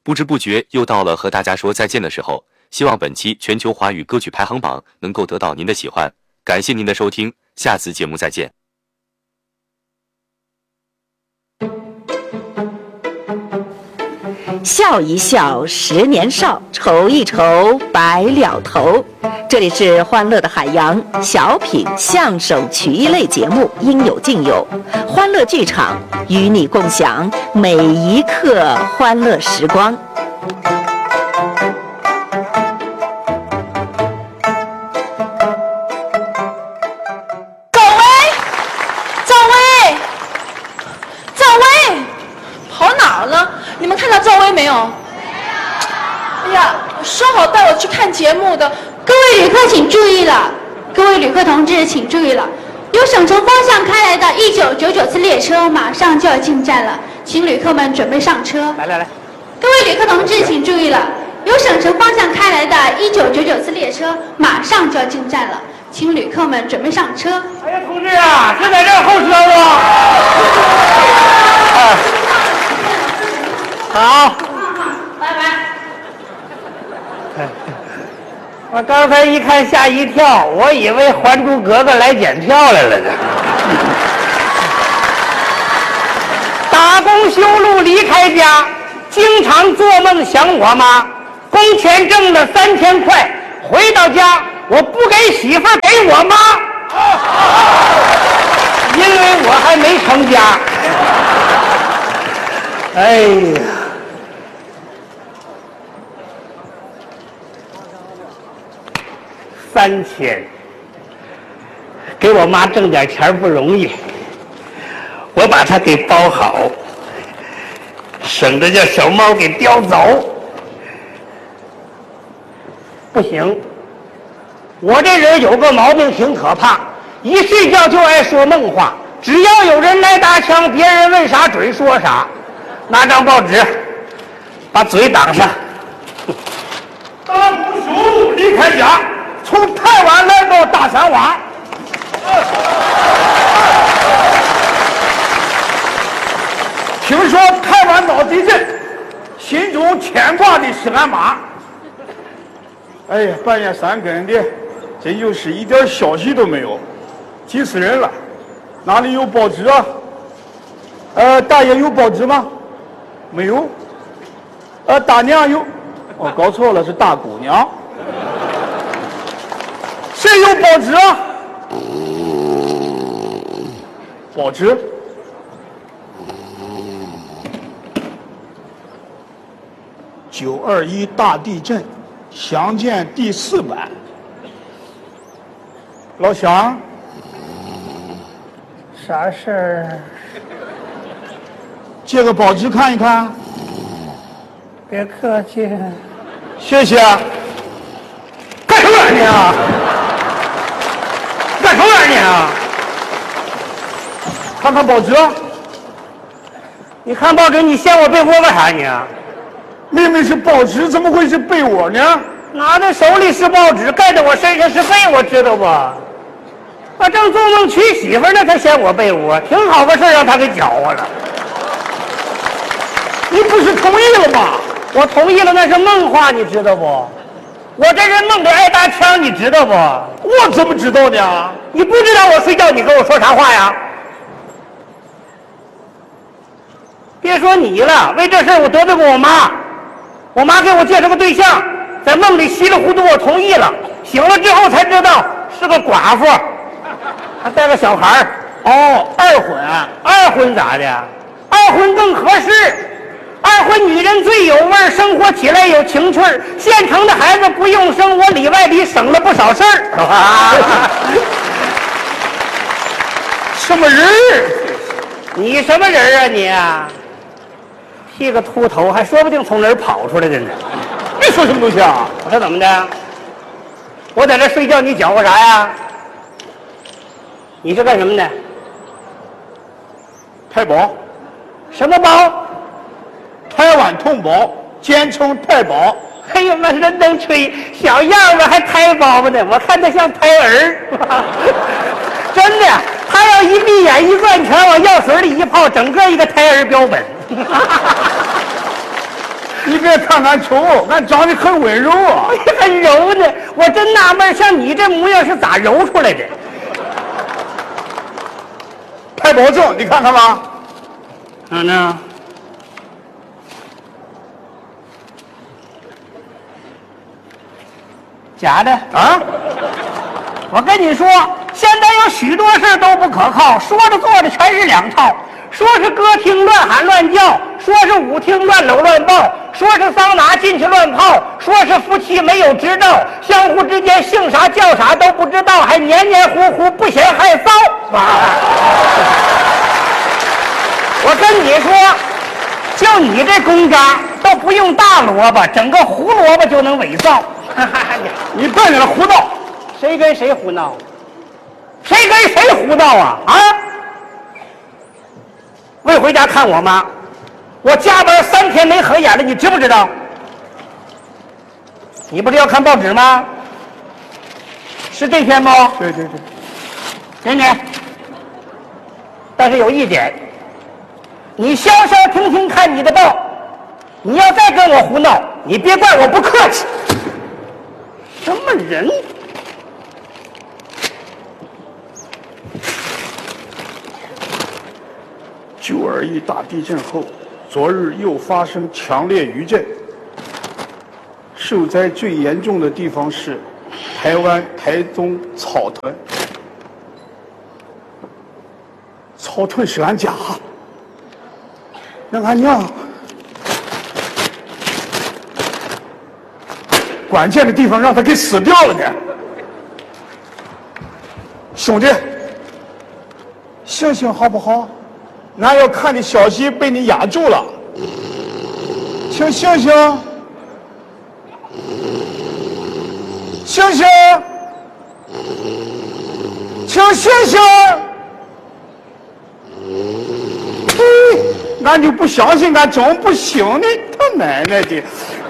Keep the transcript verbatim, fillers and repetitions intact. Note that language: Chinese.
不知不觉又到了和大家说再见的时候，希望本期全球华语歌曲排行榜能够得到您的喜欢，感谢您的收听，下次节目再见。 笑一笑，十年少；愁一愁，白了头。这里是欢乐的海洋小品、相声、曲艺类节目，应有尽有。欢乐剧场与你共享每一刻欢乐时光。 赵薇，赵薇，赵薇，跑哪儿了？你们看到赵薇没有？哎呀，说好带我去看节目的。 各位旅客请注意了，各位旅客同志请注意了，由省城方向开来的一九九九次列车马上就要进站了，请旅客们准备上车。 来来来， 各位旅客同志请注意了，由省城方向开来的一九九九次列车马上就要进站了，请旅客们准备上车。 哎呀，同志啊，是在这儿候车不？好， 拜拜。 我刚才一看吓一跳，我以为《还珠格格》来检票来了呢。打工修路离开家，经常做梦想我妈。工钱挣了三千块，回到家我不给媳妇儿，给我妈，因为我还没成家。哎呀。三千，给我妈挣点钱不容易，我把它给包好，省得叫小猫给叼走。不行，我这人有个毛病挺可怕，一睡觉就爱说梦话，只要有人来搭腔，别人问啥准说啥。拿张报纸把嘴挡上。打工修路离开家，从台湾来到大三洼，听说台湾遭地震，心中牵挂的是俺妈。 哎呀，半夜三更的，这就是一点消息都没有，急死人了！哪里有报纸啊？呃，大爷有报纸吗？没有。呃，大娘有？哦，搞错了，是大姑娘。谁有报纸啊？报纸？九二一大地震，详见第四版。老乡， 啥事儿？ 借个报纸看一看。 别客气。 谢谢。 干什么你啊？干什么你啊？ 看看报纸。 你看报纸，你掀我被窝干啥你啊？ 明明是报纸，怎么会是被窝呢？ 拿在手里是报纸，盖在我身上是被窝，知道不？我正做梦娶媳妇呢，他掀我被窝，挺好个事让他给搅和了。 你不是同意了吗？ 我同意了，那是梦话，你知道不？我这人梦里爱搭腔，你知道不？ 我怎么知道呢？ 你不知道我睡觉你跟我说啥话呀？别说你了，为这事我得罪过我妈，我妈给我介绍个对象，在梦里稀里糊涂我同意了，醒了之后才知道是个寡妇，还带个小孩儿。 哦，二婚。 二婚咋的？二婚更合适。二婚女人最有味儿，生活起来有情趣儿。现成的孩子不用生，我里外里省了不少事儿。 什么人儿？ 你什么人啊你啊？剃个秃头，还说不定从哪儿跑出来的呢。 你说什么东西啊？ 我说怎么的？我在这睡觉，你搅和啥呀？你是干什么的？ 太保。 什么保？ 台湾同胞，简称太保。 哎呦妈，人能吹，小样子还胎包呢，我看他像胎儿。真的，他要一闭眼一攥拳往药水里一泡，整个一个胎儿标本。 你别看俺丑，俺长得很温柔啊。 很柔呢，我真纳闷，像你这模样是咋揉出来的？ 拍保证，你看看吧。 看呢？假的啊！ 我跟你说，现在有许多事都不可靠，说着做着全是两套。说是歌厅乱喊乱叫，说是舞厅乱搂乱抱，说是桑拿进去乱泡，说是夫妻没有执照，相互之间姓啥叫啥都不知道，还黏黏糊糊，不嫌害臊。我跟你说，就你这公渣都不用大萝卜，整个胡萝卜就能伪造。 你别在那胡闹， 谁跟谁胡闹？谁跟谁胡闹啊？啊！未回家看我妈，我加班三天没合眼了，你知不知道？你不是要看报纸吗？是这天不？ 对对对， 给你。但是有一点，你消消停停看你的报，你要再跟我胡闹，你别怪我不客气。什么人？ 九二一大地震后，昨日又发生强烈余震。受灾最严重的地方是台湾台中草屯。草屯是俺家，那俺娘关键的地方让他给撕掉了呢。兄弟，醒醒好不好？俺要看的消息被你压住了，请醒醒，醒醒，请醒醒！嘿，俺就不相信俺真不醒呢，他奶奶的！